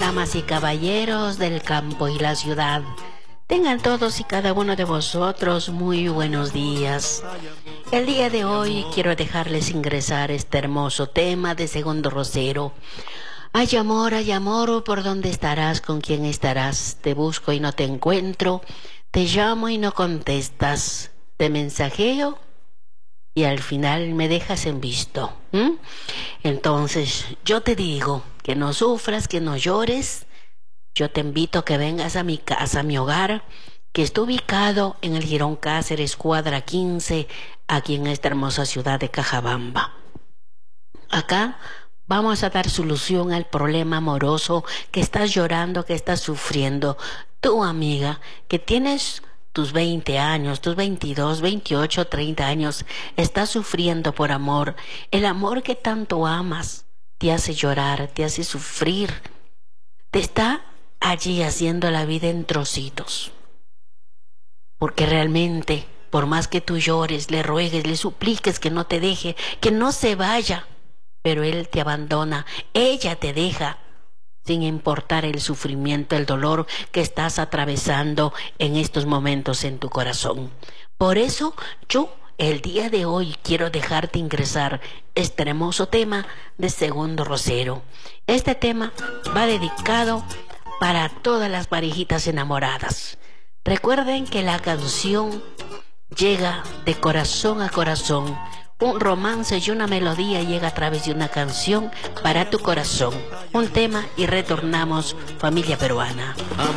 damas y caballeros del campo y la ciudad. Tengan todos y cada uno de vosotros muy buenos días. El día de hoy quiero dejarles ingresar este hermoso tema de Segundo Rosero. Hay amor, ¿por dónde estarás? ¿Con quién estarás? Te busco y no te encuentro, te llamo y no contestas, te mensajeo y al final me dejas en visto. Entonces yo te digo que no sufras, que no llores. Yo te invito a que vengas a mi casa, a mi hogar, que está ubicado en el Girón Cáceres, cuadra 15, aquí en esta hermosa ciudad de Cajabamba. Acá vamos a dar solución al problema amoroso que estás llorando, que estás sufriendo. Tú, amiga, que tienes tus 20 años, tus 22, 28, 30 años, estás sufriendo por amor. El amor que tanto amas te hace llorar, te hace sufrir, te está allí haciendo la vida en trocitos. Porque realmente, por más que tú llores, le ruegues, le supliques que no te deje, que no se vaya, pero él te abandona, ella te deja, sin importar el sufrimiento, el dolor que estás atravesando en estos momentos en tu corazón. Por eso yo el día de hoy quiero dejarte ingresar este hermoso tema de Segundo Rosero. Este tema va dedicado para todas las parejitas enamoradas. Recuerden que la canción llega de corazón a corazón. Un romance y una melodía llega a través de una canción para tu corazón. Un tema y retornamos, familia peruana.